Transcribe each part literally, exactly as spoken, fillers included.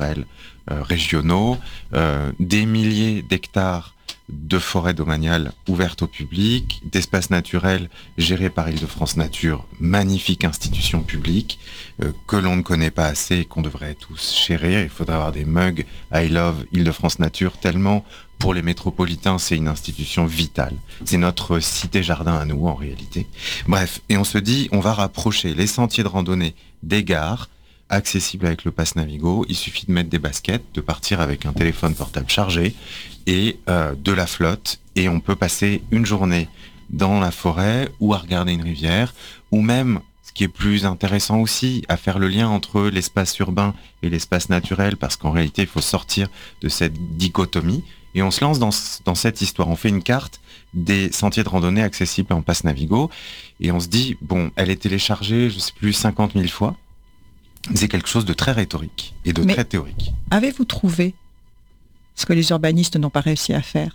naturels euh, régionaux, euh, des milliers d'hectares de forêts domaniales ouvertes au public, d'espaces naturels gérés par Île-de-France Nature, magnifique institution publique euh, que l'on ne connaît pas assez et qu'on devrait tous chérir. Il faudrait avoir des mugs I love Île-de-France Nature, tellement pour les métropolitains c'est une institution vitale. C'est notre cité-jardin à nous en réalité. Bref, et on se dit on va rapprocher les sentiers de randonnée des gares, accessibles avec le pass Navigo. Il suffit de mettre des baskets, de partir avec un téléphone portable chargé et euh, de la flotte, et on peut passer une journée dans la forêt ou à regarder une rivière, ou même, ce qui est plus intéressant aussi, à faire le lien entre l'espace urbain et l'espace naturel, parce qu'en réalité il faut sortir de cette dichotomie, et on se lance dans, dans cette histoire. On fait une carte des sentiers de randonnée accessibles en pass Navigo, et on se dit, bon, elle est téléchargée, je sais plus, cinquante mille fois. C'est quelque chose de très rhétorique et de Mais très théorique. Avez-vous trouvé ce que les urbanistes n'ont pas réussi à faire ?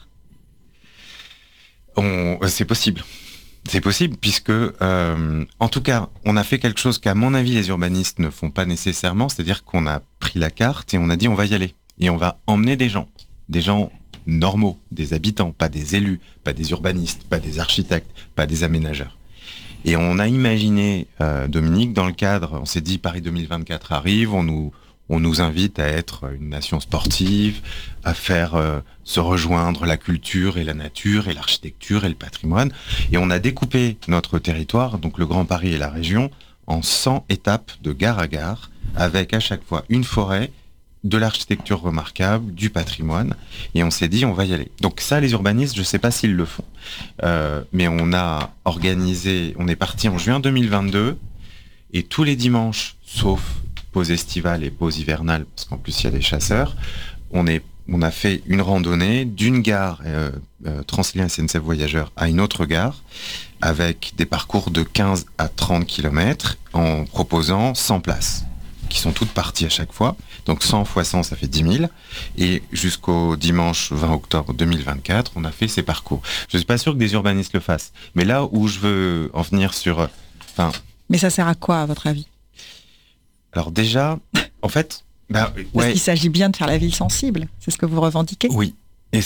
on, C'est possible. C'est possible puisque, euh, en tout cas, on a fait quelque chose qu'à mon avis, les urbanistes ne font pas nécessairement, c'est-à-dire qu'on a pris la carte et on a dit on va y aller. Et on va emmener des gens, des gens normaux, des habitants, pas des élus, pas des urbanistes, pas des architectes, pas des aménageurs. Et on a imaginé, euh, Dominique, dans le cadre, on s'est dit Paris deux mille vingt-quatre arrive, on nous, on nous invite à être une nation sportive, à faire euh, se rejoindre la culture et la nature et l'architecture et le patrimoine. Et on a découpé notre territoire, donc le Grand Paris et la région, en cent étapes de gare à gare, avec à chaque fois une forêt, de l'architecture remarquable, du patrimoine, et on s'est dit on va y aller. Donc ça, les urbanistes, je ne sais pas s'ils le font, euh, mais on a organisé, on est parti en juin deux mille vingt-deux, et tous les dimanches, sauf pause estivale et pause hivernale, parce qu'en plus il y a des chasseurs, on, est, on a fait une randonnée d'une gare euh, euh, Transilien S N C F Voyageurs à une autre gare, avec des parcours de quinze à trente kilomètres, en proposant cent places, qui sont toutes parties à chaque fois. Donc cent fois cent, ça fait dix mille. Et jusqu'au dimanche vingt octobre deux mille vingt-quatre, on a fait ces parcours. Je ne suis pas sûr que des urbanistes le fassent. Mais là où je veux en venir sur... Enfin, mais ça sert à quoi, à votre avis ? Alors déjà, en fait... Bah, Parce ouais. qu'il s'agit bien de faire la ville sensible. C'est ce que vous revendiquez ? Oui. Et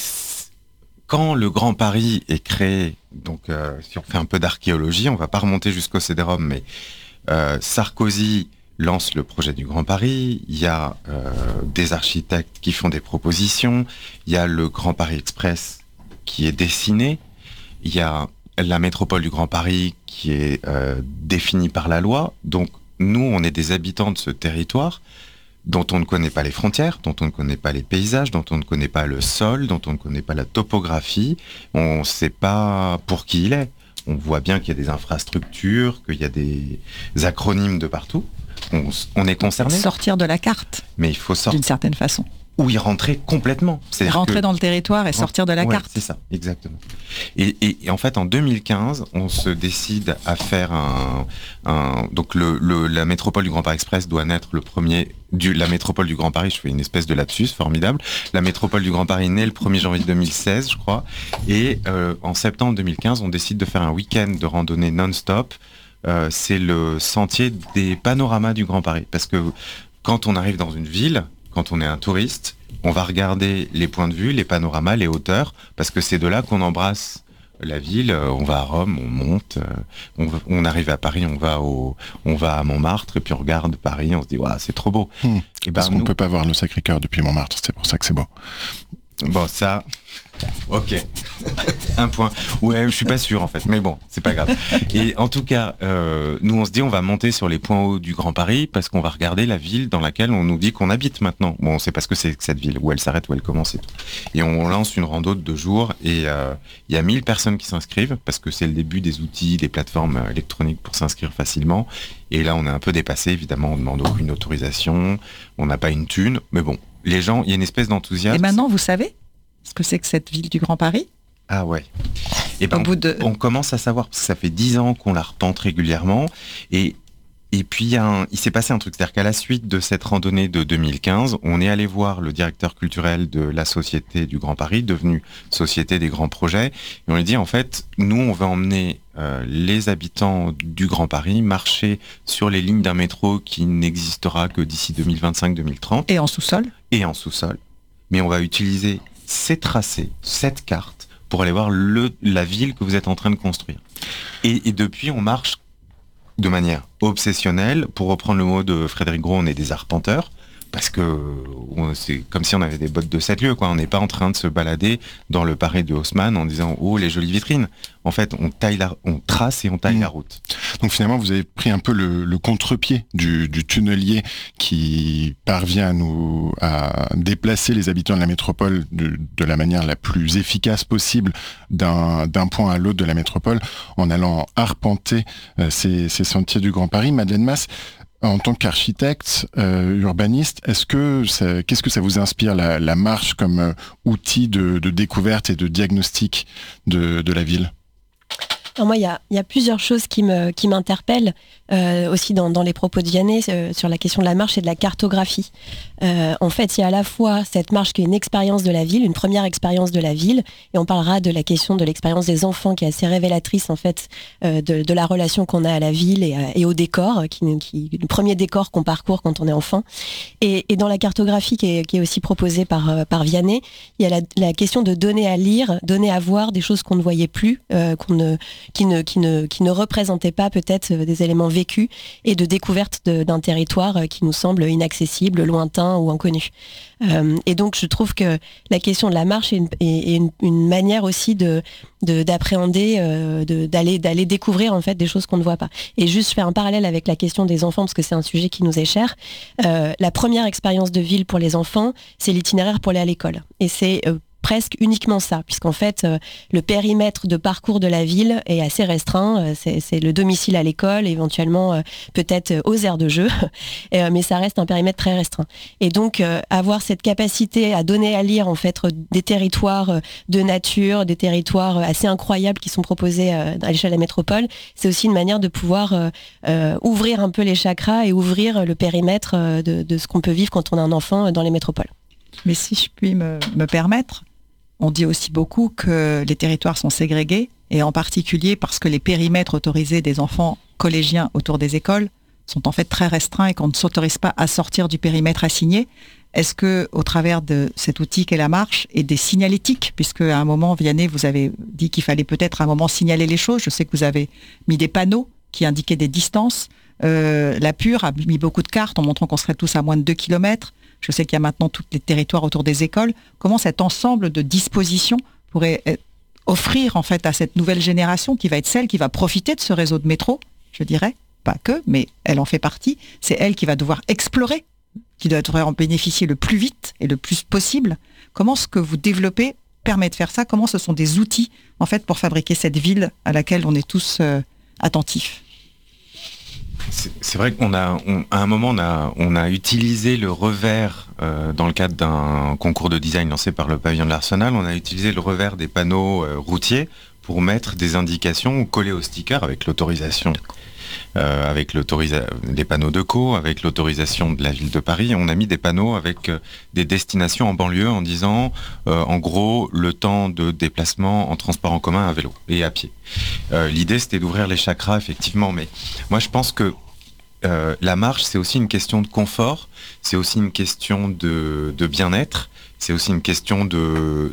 quand le Grand Paris est créé, donc euh, si on fait un peu d'archéologie, on ne va pas remonter jusqu'au C D R O M, mais euh, Sarkozy lance le projet du Grand Paris, il y a euh, des architectes qui font des propositions, il y a le Grand Paris Express qui est dessiné, il y a la métropole du Grand Paris qui est euh, définie par la loi. Donc nous, on est des habitants de ce territoire dont on ne connaît pas les frontières, dont on ne connaît pas les paysages, dont on ne connaît pas le sol, dont on ne connaît pas la topographie, on ne sait pas pour qui il est. On voit bien qu'il y a des infrastructures, qu'il y a des acronymes de partout. On, on est concerné. Sortir de la carte. Mais il faut sortir. D'une certaine façon. Ou y rentrer complètement. C'est-à-dire rentrer que... dans le territoire et sortir de la ouais, carte. C'est ça, exactement. Et, et, et en fait, en deux mille quinze, on se décide à faire un... un donc le, le, la métropole du Grand Paris Express doit naître le premier... Du, la métropole du Grand Paris, je fais une espèce de lapsus formidable. La métropole du Grand Paris naît le premier janvier deux mille seize, je crois. Et euh, en septembre deux mille quinze, on décide de faire un week-end de randonnée non-stop. Euh, c'est le sentier des panoramas du Grand Paris. Parce que quand on arrive dans une ville, quand on est un touriste, on va regarder les points de vue, les panoramas, les hauteurs, parce que c'est de là qu'on embrasse la ville. On va à Rome, on monte, on, va, on arrive à Paris, on va, au, on va à Montmartre, et puis on regarde Paris, on se dit ouais, c'est trop beau. Mmh, et parce ben, qu'on ne nous... peut pas voir le Sacré-Cœur depuis Montmartre, c'est pour ça que c'est beau. Bon, ça... Ok, un point. Ouais, je suis pas sûr en fait, mais bon, c'est pas grave. Et en tout cas, euh, nous on se dit on va monter sur les points hauts du Grand Paris parce qu'on va regarder la ville dans laquelle on nous dit qu'on habite maintenant. Bon, on sait pas ce que c'est que cette ville, où elle s'arrête, où elle commence et tout. Et on lance une rando de deux jours et il euh, y a mille personnes qui s'inscrivent parce que c'est le début des outils, des plateformes électroniques pour s'inscrire facilement. Et là, on est un peu dépassé, évidemment, on demande aucune autorisation, on n'a pas une thune, mais bon, les gens, il y a une espèce d'enthousiasme. Et maintenant, vous savez ce que c'est que cette ville du Grand Paris ? Ah ouais. Et ben Au on, bout de... on commence à savoir, parce que ça fait dix ans qu'on la repente régulièrement, et, et puis il, y a un, il s'est passé un truc, c'est-à-dire qu'à la suite de cette randonnée de deux mille quinze, on est allé voir le directeur culturel de la Société du Grand Paris, devenue Société des Grands Projets, et on lui dit en fait, nous on va emmener euh, les habitants du Grand Paris marcher sur les lignes d'un métro qui n'existera que d'ici deux mille vingt-cinq deux mille trente. Et en sous-sol. Et en sous-sol. Mais on va utiliser ces tracés, cette carte, pour aller voir le, la ville que vous êtes en train de construire. Et, et depuis, on marche de manière obsessionnelle. Pour reprendre le mot de Frédéric Gros, on est des arpenteurs. Parce que on, c'est comme si on avait des bottes de sept lieues, quoi. On n'est pas en train de se balader dans le Paris de Haussmann en disant « Oh, les jolies vitrines !» En fait, on, taille la, on trace et on taille mmh. la route. Donc finalement, vous avez pris un peu le, le contre-pied du, du tunnelier qui parvient à nous à déplacer les habitants de la métropole de, de la manière la plus efficace possible d'un, d'un point à l'autre de la métropole en allant arpenter euh, ces, ces sentiers du Grand Paris. Madeleine Masse, en tant qu'architecte, euh, urbaniste, est-ce que ça, qu'est-ce que ça vous inspire la, la marche comme euh, outil de, de découverte et de diagnostic de, de la ville ? Alors moi, il y a, y a plusieurs choses qui me qui m'interpellent euh, aussi dans, dans les propos de Vianney euh, sur la question de la marche et de la cartographie. Euh, en fait, il y a à la fois cette marche qui est une expérience de la ville, une première expérience de la ville, et on parlera de la question de l'expérience des enfants qui est assez révélatrice en fait euh, de, de la relation qu'on a à la ville et, et au décor, qui, qui le premier décor qu'on parcourt quand on est enfant. Et, et dans la cartographie qui est, qui est aussi proposée par par Vianney, il y a la, la question de donner à lire, donner à voir des choses qu'on ne voyait plus, euh, qu'on ne Qui ne, qui, ne, qui ne représentait pas peut-être des éléments vécus et de découverte de, d'un territoire qui nous semble inaccessible, lointain ou inconnu. Euh, et donc je trouve que la question de la marche est une, est une, une manière aussi de, de, d'appréhender, euh, de, d'aller, d'aller découvrir en fait des choses qu'on ne voit pas. Et juste faire un parallèle avec la question des enfants, parce que c'est un sujet qui nous est cher. Euh, la première expérience de ville pour les enfants, c'est l'itinéraire pour aller à l'école. Et c'est euh, presque uniquement ça, puisqu'en fait euh, le périmètre de parcours de la ville est assez restreint, euh, c'est, c'est le domicile à l'école, éventuellement euh, peut-être euh, aux aires de jeu, euh, mais ça reste un périmètre très restreint. Et donc euh, avoir cette capacité à donner à lire en fait des territoires euh, de nature, des territoires euh, assez incroyables qui sont proposés euh, à l'échelle de la métropole, c'est aussi une manière de pouvoir euh, euh, ouvrir un peu les chakras et ouvrir le périmètre euh, de, de ce qu'on peut vivre quand on a un enfant dans les métropoles. Mais si je puis me, me permettre, on dit aussi beaucoup que les territoires sont ségrégés, et en particulier parce que les périmètres autorisés des enfants collégiens autour des écoles sont en fait très restreints et qu'on ne s'autorise pas à sortir du périmètre assigné. Est-ce que, au travers de cet outil qu'est la marche et des signalétiques, puisque à un moment, Vianney, vous avez dit qu'il fallait peut-être à un moment signaler les choses, je sais que vous avez mis des panneaux qui indiquaient des distances, euh, la Pure a mis beaucoup de cartes en montrant qu'on serait tous à moins de deux kilomètres. Je sais qu'il y a maintenant tous les territoires autour des écoles. Comment cet ensemble de dispositions pourrait offrir en fait à cette nouvelle génération qui va être celle qui va profiter de ce réseau de métro, je dirais, pas que, mais elle en fait partie. C'est elle qui va devoir explorer, qui doit en bénéficier le plus vite et le plus possible. Comment ce que vous développez permet de faire ça ? Comment ce sont des outils en fait pour fabriquer cette ville à laquelle on est tous euh, attentifs ? C'est, c'est vrai qu'on a, on, à un moment, on a, on a utilisé le revers euh, dans le cadre d'un concours de design lancé par le pavillon de l'Arsenal. On a utilisé le revers des panneaux euh, routiers pour mettre des indications collées au sticker avec l'autorisation, euh, avec l'autorisa- les panneaux de co, avec l'autorisation de la ville de Paris. On a mis des panneaux avec euh, des destinations en banlieue en disant, euh, en gros, le temps de déplacement en transport en commun à vélo et à pied. Euh, l'idée, c'était d'ouvrir les chakras, effectivement, mais moi, je pense que euh, la marche, c'est aussi une question de confort, c'est aussi une question de, de bien-être, c'est aussi une question de,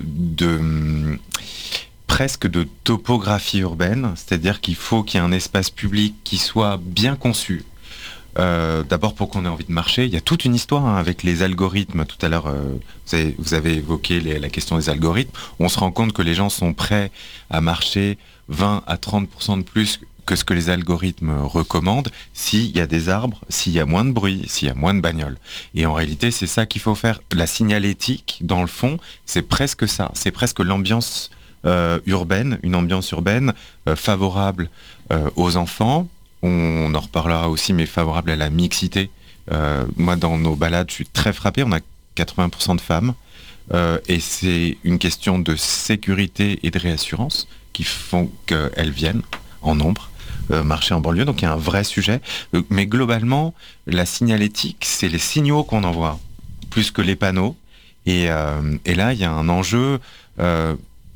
de presque de topographie urbaine, c'est-à-dire qu'il faut qu'il y ait un espace public qui soit bien conçu. Euh, d'abord pour qu'on ait envie de marcher. Il y a toute une histoire hein, avec les algorithmes. Tout à l'heure, euh, vous, avez, vous avez évoqué les, la question des algorithmes. On se rend compte que les gens sont prêts à marcher vingt à trente pour cent de plus que ce que les algorithmes recommandent s'il y a des arbres, s'il y a moins de bruit, s'il y a moins de bagnoles. Et en réalité, c'est ça qu'il faut faire. La signalétique, dans le fond, c'est presque ça. C'est presque l'ambiance euh, urbaine, une ambiance urbaine euh, favorable euh, aux enfants. On en reparlera aussi, mais favorable à la mixité. Euh, moi, dans nos balades, je suis très frappé. On a quatre-vingts pour cent de femmes. Euh, et c'est une question de sécurité et de réassurance qui font qu'elles viennent en nombre euh, marcher en banlieue. Donc, il y a un vrai sujet. Euh, mais globalement, la signalétique, c'est les signaux qu'on envoie, plus que les panneaux. Et, euh, et là, il y a un enjeu... Euh,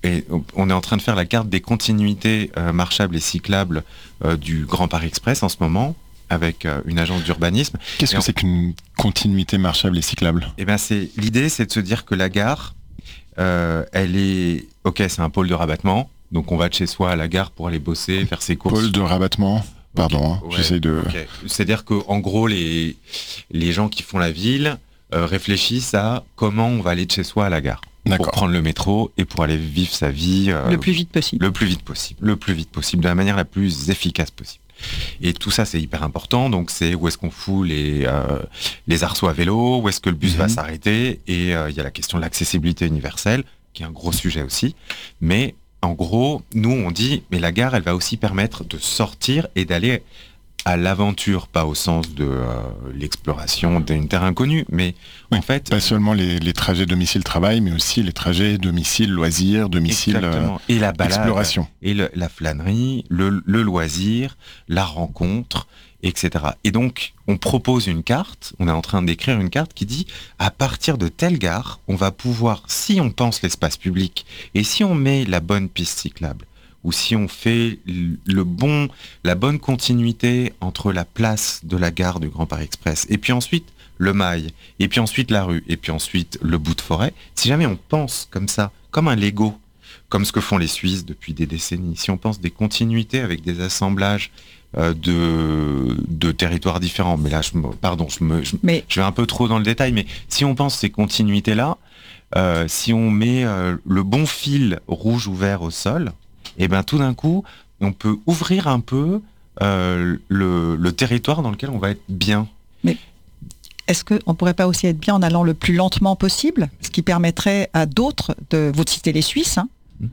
et on est en train de faire la carte des continuités euh, marchables et cyclables euh, du Grand Paris Express en ce moment, avec euh, une agence d'urbanisme. Qu'est-ce et que on... c'est qu'une continuité marchable et cyclable ? Eh ben, c'est l'idée, c'est de se dire que la gare, euh, elle est, ok, c'est un pôle de rabattement, donc on va de chez soi à la gare pour aller bosser, faire ses courses. Pôle de rabattement. Pardon, okay, hein, ouais, j'essaye de. Okay. C'est-à-dire que en gros, les les gens qui font la ville euh, réfléchissent à comment on va aller de chez soi à la gare. D'accord. Pour prendre le métro et pour aller vivre sa vie euh, le plus vite possible. Le plus vite possible, le plus vite possible, de la manière la plus efficace possible. Et tout ça, c'est hyper important. Donc, c'est où est-ce qu'on fout les euh, les arceaux à vélo, où est-ce que le bus mmh. va s'arrêter. Et il euh, y a la question de l'accessibilité universelle, qui est un gros sujet aussi. Mais en gros, nous, on dit, mais la gare, elle va aussi permettre de sortir et d'aller à l'aventure, pas au sens de euh, l'exploration d'une terre inconnue, mais oui, en fait... Pas seulement les, les trajets domicile-travail, mais aussi les trajets domicile-loisir, domicile-exploration. Euh, et la balade, exploration. Et le, la flânerie, le, le loisir, la rencontre, et cetera. Et donc, on propose une carte, on est en train d'écrire une carte qui dit, à partir de telle gare, on va pouvoir, si on pense l'espace public, et si on met la bonne piste cyclable, ou si on fait le bon, la bonne continuité entre la place de la gare du Grand Paris Express, et puis ensuite le mail, et puis ensuite la rue, et puis ensuite le bout de forêt, si jamais on pense comme ça, comme un Lego, comme ce que font les Suisses depuis des décennies, si on pense des continuités avec des assemblages euh, de, de territoires différents, mais là, je me, pardon, je, me, je, mais... je vais un peu trop dans le détail, mais si on pense ces continuités-là, euh, si on met euh, le bon fil rouge ou vert au sol, et bien tout d'un coup, on peut ouvrir un peu euh, le, le territoire dans lequel on va être bien. Mais est-ce qu'on ne pourrait pas aussi être bien en allant le plus lentement possible, ce qui permettrait à d'autres, de vous citez les Suisses, hein, mmh.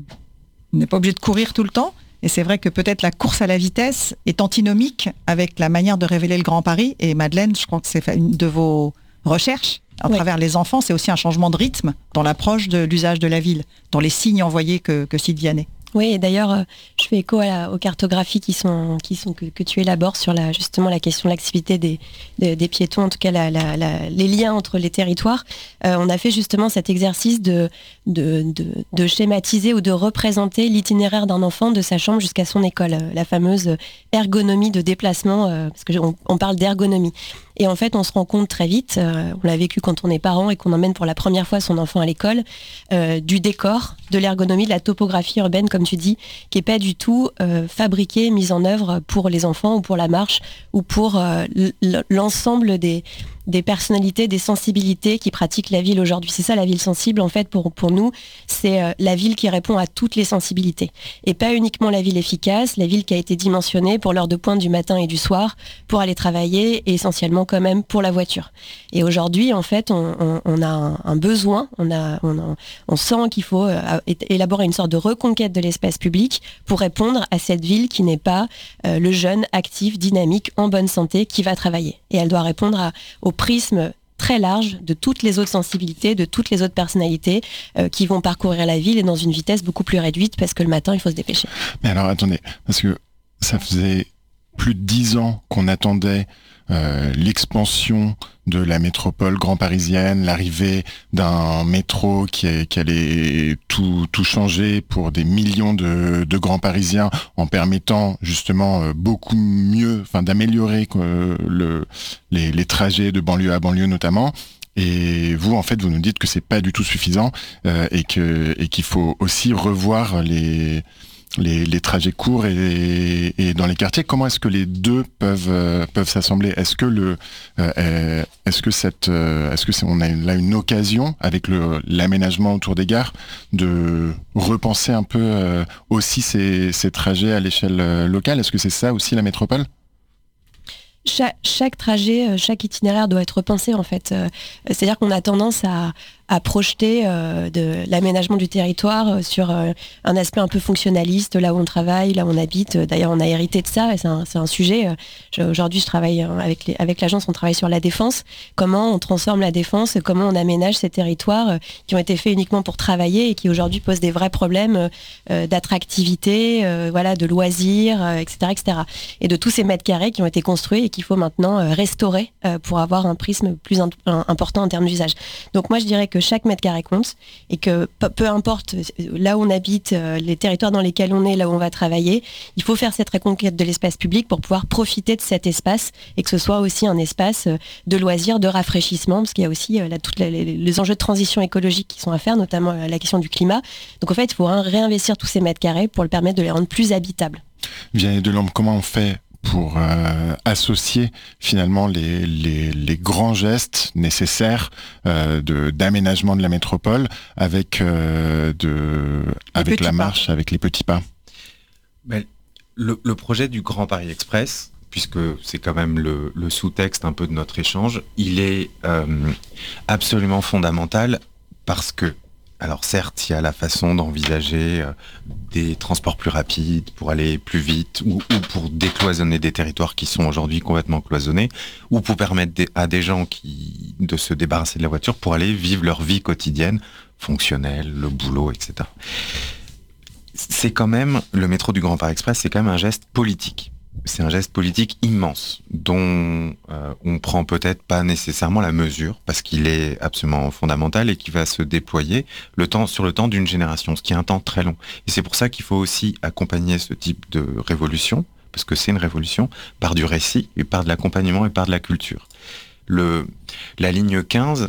on n'est pas obligé de courir tout le temps, et c'est vrai que peut-être la course à la vitesse est antinomique avec la manière de révéler le Grand Paris, et Madeleine, je crois que c'est une de vos recherches, à oui. travers les enfants, c'est aussi un changement de rythme dans l'approche de l'usage de la ville, dans les signes envoyés que, que cite Vianney. Oui, et d'ailleurs, euh, je fais écho à la, aux cartographies qui sont, qui sont que, que tu élabores sur la, justement la question de l'activité des, des, des piétons, en tout cas la, la, la, les liens entre les territoires. Euh, on a fait justement cet exercice de, de, de, de schématiser ou de représenter l'itinéraire d'un enfant de sa chambre jusqu'à son école, la fameuse ergonomie de déplacement, euh, parce qu'on on parle d'ergonomie. Et en fait, on se rend compte très vite, euh, on l'a vécu quand on est parent et qu'on emmène pour la première fois son enfant à l'école, euh, du décor, de l'ergonomie, de la topographie urbaine, comme tu dis, qui n'est pas du tout euh, fabriquée, mise en œuvre pour les enfants ou pour la marche ou pour euh, l'ensemble des, des personnalités, des sensibilités qui pratiquent la ville aujourd'hui. C'est ça la ville sensible, en fait, pour, pour nous, c'est euh, la ville qui répond à toutes les sensibilités. Et pas uniquement la ville efficace, la ville qui a été dimensionnée pour l'heure de pointe du matin et du soir, pour aller travailler et essentiellement quand même pour la voiture. Et aujourd'hui, en fait, on, on, on a un, un besoin, on, a, on, a, on sent qu'il faut euh, élaborer une sorte de reconquête de l'espace public pour répondre à cette ville qui n'est pas euh, le jeune, actif, dynamique, en bonne santé, qui va travailler. Et elle doit répondre à, au prisme très large de toutes les autres sensibilités, de toutes les autres personnalités euh, qui vont parcourir la ville et dans une vitesse beaucoup plus réduite parce que le matin, il faut se dépêcher. Mais alors, attendez, parce que ça faisait plus de dix ans qu'on attendait euh, l'expansion de la métropole grand parisienne, l'arrivée d'un métro qui, est, qui allait tout, tout changer pour des millions de, de grands parisiens en permettant justement beaucoup mieux, enfin d'améliorer euh, le, les, les trajets de banlieue à banlieue notamment. Et vous, en fait, vous nous dites que c'est pas du tout suffisant euh, et que et qu'il faut aussi revoir les Les, les trajets courts et, et dans les quartiers. Comment est-ce que les deux peuvent euh, peuvent s'assembler? Est-ce que le euh, est-ce que cette euh, est-ce que c'est, on a une, là une occasion avec le l'aménagement autour des gares de repenser un peu euh, aussi ces, ces trajets à l'échelle euh, locale? Est-ce que c'est ça aussi la métropole? Chaque, chaque trajet, chaque itinéraire doit être repensé en fait. C'est-à-dire qu'on a tendance à, à projeter euh, de l'aménagement du territoire sur euh, un aspect un peu fonctionnaliste, là où on travaille, là où on habite. D'ailleurs, on a hérité de ça et c'est un, c'est un sujet. Je, aujourd'hui, je travaille avec, les, avec l'agence, on travaille sur la défense. Comment on transforme la défense, comment on aménage ces territoires qui ont été faits uniquement pour travailler et qui aujourd'hui posent des vrais problèmes euh, d'attractivité, euh, voilà, de loisirs, euh, et cetera, et cetera. Et de tous ces mètres carrés qui ont été construits et qu'il faut maintenant euh, restaurer euh, pour avoir un prisme plus in- important en termes d'usage. Donc moi, je dirais que chaque mètre carré compte et que peu, peu importe là où on habite, les territoires dans lesquels on est, là où on va travailler, il faut faire cette reconquête de l'espace public pour pouvoir profiter de cet espace et que ce soit aussi un espace de loisirs, de rafraîchissement, parce qu'il y a aussi là, tous les, les enjeux de transition écologique qui sont à faire, notamment la question du climat. Donc en fait, il faut réinvestir tous ces mètres carrés pour le permettre de les rendre plus habitables. Vianney Delorme, comment on fait pour euh, associer finalement les, les, les grands gestes nécessaires euh, de, d'aménagement de la métropole avec, euh, de, avec la marche, pas. avec les petits pas? Mais le, le projet du Grand Paris Express, puisque c'est quand même le, le sous-texte un peu de notre échange, il est euh, absolument fondamental parce que, alors certes, il y a la façon d'envisager euh, des transports plus rapides pour aller plus vite ou, ou pour décloisonner des territoires qui sont aujourd'hui complètement cloisonnés ou pour permettre des, à des gens qui, de se débarrasser de la voiture pour aller vivre leur vie quotidienne, fonctionnelle, le boulot, et cetera. C'est quand même, le métro du Grand Paris Express, c'est quand même un geste politique. C'est un geste politique immense dont euh, on prend peut-être pas nécessairement la mesure parce qu'il est absolument fondamental et qui va se déployer le temps, sur le temps d'une génération, ce qui est un temps très long. Et c'est pour ça qu'il faut aussi accompagner ce type de révolution, parce que c'est une révolution, par du récit et par de l'accompagnement et par de la culture. Le, la ligne quinze,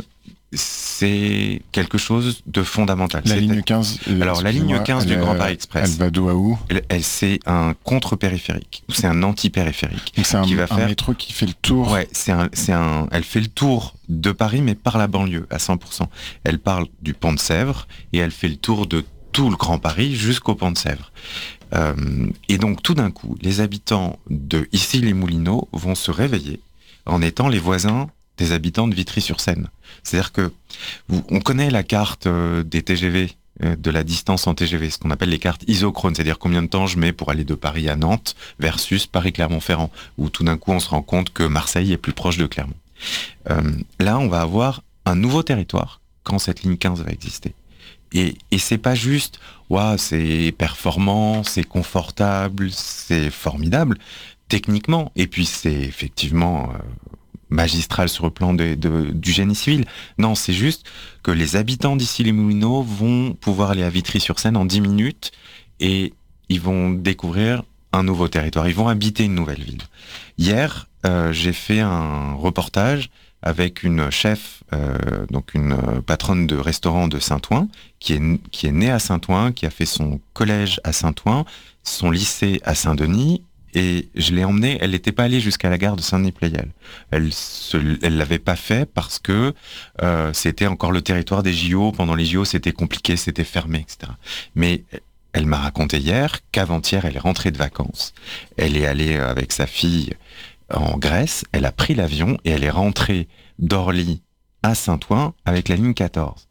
c'est quelque chose de fondamental. La c'est ligne quinze. Alors la ligne quinze elle, du Grand Paris Express. Elle va d'où à où? Elle, elle c'est un contre-périphérique ou c'est un anti-périphérique. Donc c'est un, qui va un faire... métro qui fait le tour. Ouais, c'est un, c'est un. Elle fait le tour de Paris, mais par la banlieue à cent pour cent. Elle parle du Pont de Sèvres et elle fait le tour de tout le Grand Paris jusqu'au Pont de Sèvres. Euh, et donc tout d'un coup, les habitants de Issy-les-Moulineaux vont se réveiller en étant les voisins des habitants de Vitry-sur-Seine. C'est-à-dire que vous, on connaît la carte euh, des T G V, euh, de la distance en T G V, ce qu'on appelle les cartes isochrones, c'est-à-dire combien de temps je mets pour aller de Paris à Nantes versus Paris-Clermont-Ferrand, où tout d'un coup on se rend compte que Marseille est plus proche de Clermont. Euh, là, on va avoir un nouveau territoire quand cette ligne quinze va exister. Et, et c'est pas juste, waouh, c'est performant, c'est confortable, c'est formidable, techniquement, et puis c'est effectivement... Euh, magistral sur le plan de, de, du génie civil. Non, c'est juste que les habitants d'Issy-les-Moulineaux vont pouvoir aller à Vitry-sur-Seine en dix minutes et ils vont découvrir un nouveau territoire. Ils vont habiter une nouvelle ville. Hier, euh, j'ai fait un reportage avec une chef, euh, donc une patronne de restaurant de Saint-Ouen, qui est, qui est née à Saint-Ouen, qui a fait son collège à Saint-Ouen, son lycée à Saint-Denis. Et je l'ai emmenée, elle n'était pas allée jusqu'à la gare de Saint-Denis-Pleyel. Elle se, elle l'avait pas fait parce que euh, c'était encore le territoire des J O. Pendant les J O, c'était compliqué, c'était fermé, et cetera. Mais elle m'a raconté hier qu'avant-hier, elle est rentrée de vacances. Elle est allée avec sa fille en Grèce, elle a pris l'avion et elle est rentrée d'Orly à Saint-Ouen avec la ligne quatorze.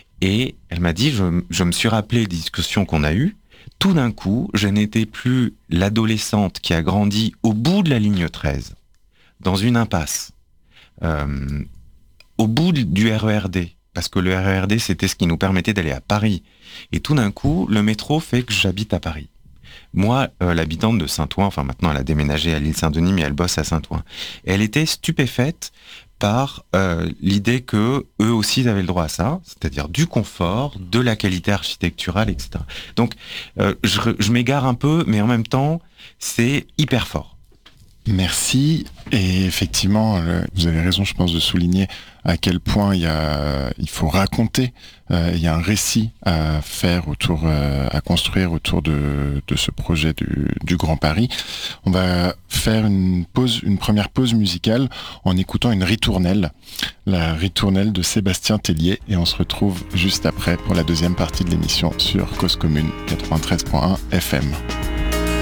Et elle m'a dit, je, je me suis rappelé des discussions qu'on a eues. Tout d'un coup, je n'étais plus l'adolescente qui a grandi au bout de la ligne treize, dans une impasse, euh, au bout du R E R D, parce que le R E R D, c'était ce qui nous permettait d'aller à Paris. Et tout d'un coup, le métro fait que j'habite à Paris. Moi, euh, l'habitante de Saint-Ouen, enfin maintenant elle a déménagé à l'île Saint-Denis, mais elle bosse à Saint-Ouen. Et elle était stupéfaite par euh, l'idée que eux aussi ils avaient le droit à ça, c'est-à-dire du confort, de la qualité architecturale, et cetera. Donc, euh, je, je m'égare un peu, mais en même temps, c'est hyper fort. Merci. Et effectivement, le, vous avez raison, je pense, de souligner à quel point il y a, il faut raconter. Euh, il y a un récit à faire autour, euh, à construire autour de, de ce projet du, du Grand Paris. On va faire une pause, une première pause musicale en écoutant une ritournelle, la ritournelle de Sébastien Tellier, et on se retrouve juste après pour la deuxième partie de l'émission sur Cause Commune quatre-vingt-treize point un F M.